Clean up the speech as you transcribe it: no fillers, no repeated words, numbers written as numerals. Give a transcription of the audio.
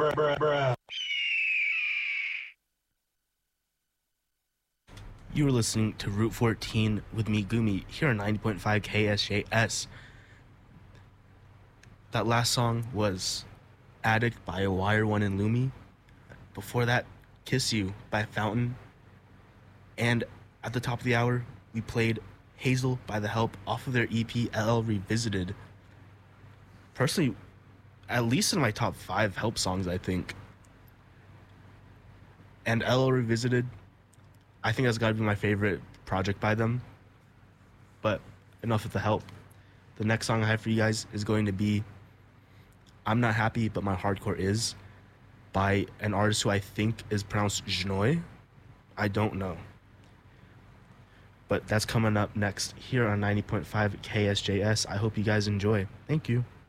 You are listening to Route 14 with me, Gumi, here on 90.5 KSJS. That last song was Addict by Wire One and Lumi. Before that, Kiss You by Fountain. And at the top of the hour, we played Hazel by The Help off of their EP LL Revisited. Personally, at least in my top 5 Help songs, I think. And LL Revisited, I think that's got to be my favorite project by them. But enough of The Help. The next song I have for you guys is going to be I'm Not Happy, But My Hardcore Is by an artist who I think is pronounced Jnoy. I don't know. But that's coming up next here on 90.5 KSJS. I hope you guys enjoy. Thank you.